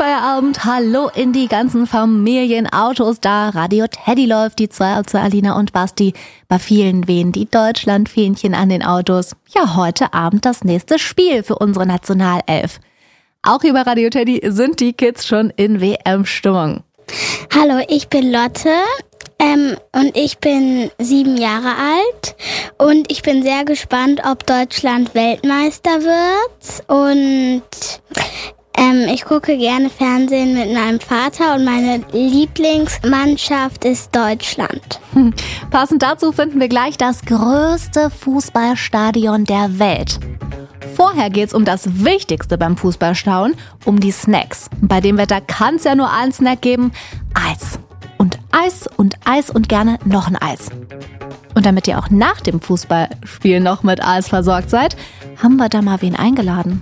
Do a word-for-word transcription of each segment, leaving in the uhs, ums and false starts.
Feierabend, hallo in die ganzen Familienautos, da Radio Teddy läuft, die zwei zu Alina und Basti. Bei vielen wehen die Deutschlandfähnchen an den Autos. Ja, heute Abend das nächste Spiel für unsere Nationalelf. Auch hier bei Radio Teddy sind die Kids schon in W M-Stimmung. Hallo, ich bin Lotte ähm, und ich bin sieben Jahre alt und ich bin sehr gespannt, ob Deutschland Weltmeister wird und ähm, ich gucke gerne Fernsehen mit meinem Vater und meine Lieblingsmannschaft ist Deutschland. Hm. Passend dazu finden wir gleich das größte Fußballstadion der Welt. Vorher geht's um das Wichtigste beim Fußballschauen, um die Snacks. Bei dem Wetter kann es ja nur einen Snack geben, Eis. Und Eis und Eis und gerne noch ein Eis. Und damit ihr auch nach dem Fußballspiel noch mit Eis versorgt seid, haben wir da mal wen eingeladen.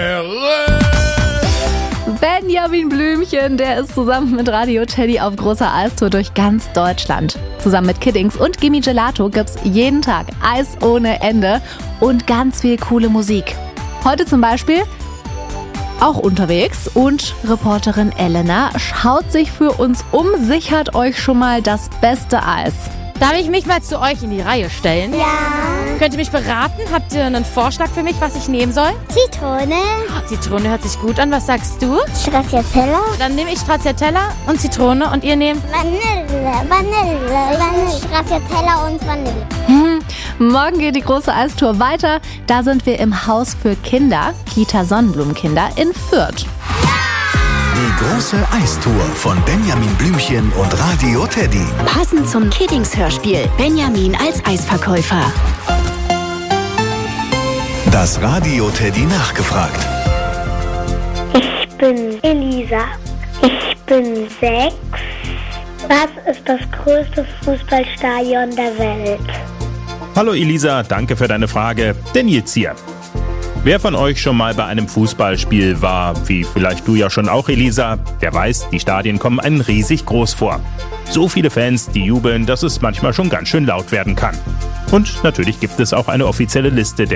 Benjamin Blümchen, der ist zusammen mit Radio Teddy auf großer Eistour durch ganz Deutschland. Zusammen mit Kiddings und Gimme Gelato gibt's jeden Tag Eis ohne Ende und ganz viel coole Musik. Heute zum Beispiel auch unterwegs und Reporterin Elena schaut sich für uns um, sichert euch schon mal das beste Eis. Darf ich mich mal zu euch in die Reihe stellen? Ja. Könnt ihr mich beraten? Habt ihr einen Vorschlag für mich, was ich nehmen soll? Zitrone. Oh, Zitrone hört sich gut an. Was sagst du? Stracciatella. Dann nehme ich Stracciatella und Zitrone und ihr nehmt? Vanille, Vanille, Vanille. Stracciatella und Vanille. Hm. Morgen geht die große Eistour weiter. Da sind wir im Haus für Kinder, Kita Sonnenblumenkinder in Fürth. Die große Eistour von Benjamin Blümchen und Radio Teddy. Passend zum Kiddings-Hörspiel Benjamin als Eisverkäufer. Das Radio Teddy nachgefragt. Ich bin Elisa. Ich bin sechs. Was ist das größte Fußballstadion der Welt? Hallo Elisa, danke für deine Frage. Der Nils hier. Wer von euch schon mal bei einem Fußballspiel war, wie vielleicht du ja schon auch, Elisa, der weiß, die Stadien kommen einem riesig groß vor. So viele Fans, die jubeln, dass es manchmal schon ganz schön laut werden kann. Und natürlich gibt es auch eine offizielle Liste der